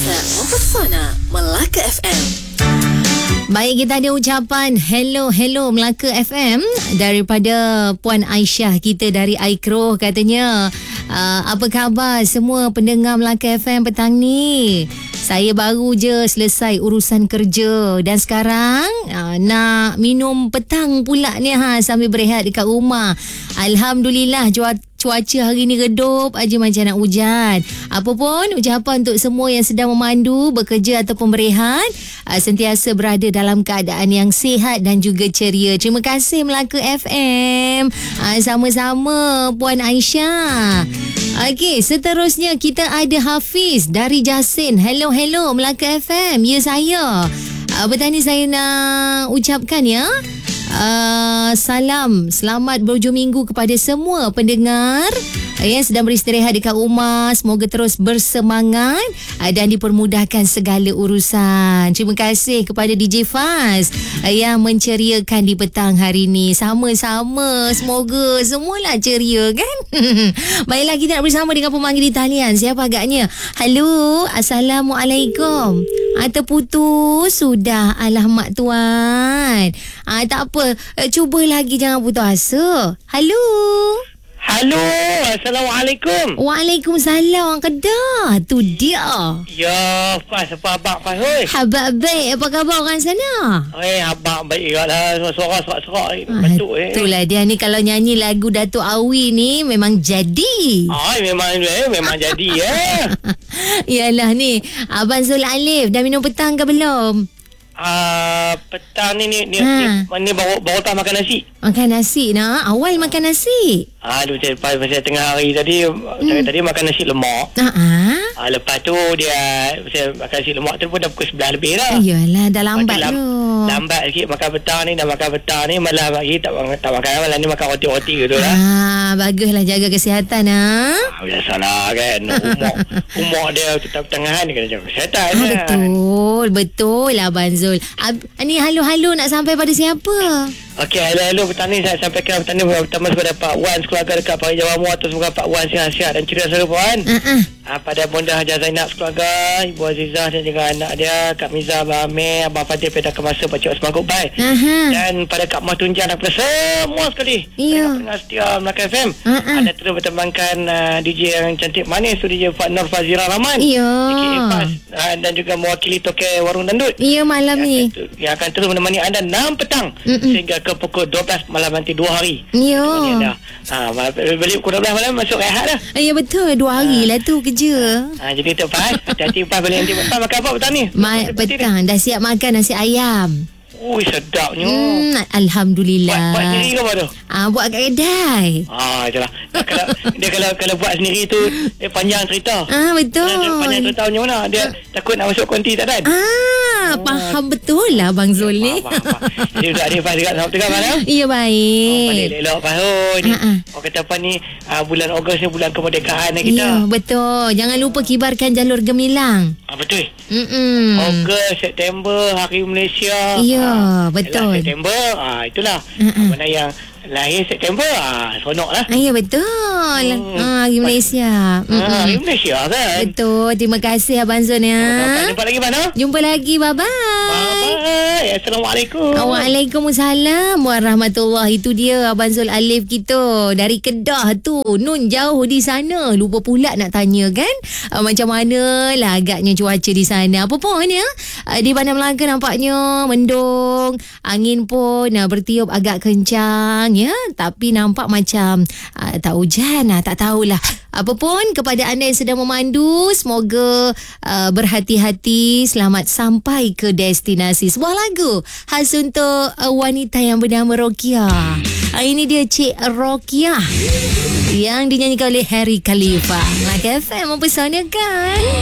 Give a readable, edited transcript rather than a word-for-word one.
Kisah mempesona Melaka FM. Baik, kita ada ucapan hello Melaka FM daripada Puan Aisyah kita dari Aikro. Katanya, apa khabar semua pendengar Melaka FM petang ni? Saya baru je selesai urusan kerja dan sekarang nak minum petang pula ni sambil berehat dekat rumah. Alhamdulillah, cuaca hari ni redup aja macam nak hujan. Apa pun, ucapan untuk semua yang sedang memandu, bekerja ataupun berehat, sentiasa berada dalam keadaan yang sihat dan juga ceria. Terima kasih Melaka FM. Sama-sama Puan Aisyah. Okey, seterusnya kita ada Hafiz dari Jasin. Hello Melaka FM. Ya, saya. Petang ni saya nak ucapkan ya. Salam selamat berhujung minggu kepada semua pendengar yang sedang beristirahat dekat rumah. Semoga terus bersemangat dan dipermudahkan segala urusan. Terima kasih kepada DJ Faz yang menceriakan di petang hari ni. Sama-sama, semoga semualah ceria kan. Baiklah, kita nak bersama dengan pemanggil di talian. Siapa agaknya? Halo, Assalamualaikum. Terputus sudah. Alamak tuan. Tak apa, cuba lagi, jangan putus asa. Halo. Assalamualaikum. Waalaikumsalam. Kedah. Tu dia. Ya, Faz, apa abang Faz, oi? Abang baik. Apa khabar orang sana? Abang baik juga lah. Suara serak-serak. Betul Itulah dia ni, kalau nyanyi lagu Datuk Awi ni memang jadi. Memang jadi ya. Yalah ni, Abang Zul Alif dah minum petang ke belum? Petang ni baru tak makan nasi. Makan nasi nak? Awal makan nasi? Aduh, pasal tengah hari tadi saya tadi makan nasi lemak. Lepas tu saya makan nasi lemak tu pun dah pukul 11 lebih dah. Yalah, dah lambat tu. Lambat sikit makan petang ni malah lagi tak makan, malah ni makan roti-roti gitu lah. Baguslah, jaga kesihatan Biasalah kan. Umur dia tetap pertengahan, dia kena jaga kesihatan. Betul lah Abang Zul. Ni halo nak sampai pada siapa? Okey, halo petang ni saya sampaikan petang ni pertama kepada Pak Wan sekeluarga dekat Pari Jawamu, atau semoga Pak Wan sihat-sihat dan ceria selalu Puan. Pada Bonda Hajar Zainab sekeluarga, Ibu Azizah dan juga anak dia, Kak Miza, Abang Amir, Abang Fadil pada kemasa Pak Cik Osman Goodbye. Dan pada Kak Mah Tunjan dan kepada semua sekali pendengar setia Melaka FM. Ada terus bertembangkan DJ yang cantik manis tu, DJ Nur Fazira Rahman, dan juga mewakili Toke Warung Dandut. Ya, malam ni yang akan terus menemani anda 6 petang sehingga ke pukul 12 malam nanti 2 hari. Ya. Balik pukul 12 malam masuk rehat dah. Ya betul, 2 hari lah tu kerja. Jadi tu Pas, hati-hati Pas balik nanti petang makan apa petang ni? Petang dah siap makan nasi ayam. Ui, sedapnya. Alhamdulillah. Buat sendiri ke apa tu? Buat kat kedai. Itulah. Kalau buat sendiri tu dia panjang cerita. Betul. Panjang cerita macam mana? Dia takut nak masuk konti tak dan? Faham betul lah Bang Zul ni. Jadi untuk adik Faz juga sama tengah malam. Ya, baik. Balik elok Faz. Orang kata apa ni, bulan Ogos ni bulan kemerdekaan kita. Ya, betul. Jangan lupa kibarkan jalur gemilang. Betul. Ogos, September, Hari Malaysia. Ya, betul. September, itulah. Mana yang lahir September, seronok lah. Ya, betul. Hari Malaysia. Hari Malaysia kan. Betul. Terima kasih Abang Zul ya. Jumpa lagi mana? Jumpa lagi. Bye-bye. Bye-bye. Assalamualaikum. Waalaikumsalam warahmatullahi. Itu dia Abang Zul Alif kita dari Kedah tu. Nun jauh di sana. Lupa pula nak tanya kan, macam mana lah agaknya cuaca di sana. Apa pun ya, di Bandar Melaka nampaknya mendung, angin pun bertiup agak kencang ya, tapi nampak macam tak hujan. Tak tahulah. Apa pun, kepada anda yang sedang memandu, semoga berhati-hati, selamat sampai ke destinasi. Sebuah lagu khas untuk wanita yang bernama Rokia. Ini dia Cik Rokia yang dinyanyikan oleh Harry Khalifa. Melaka FM mempesonakan.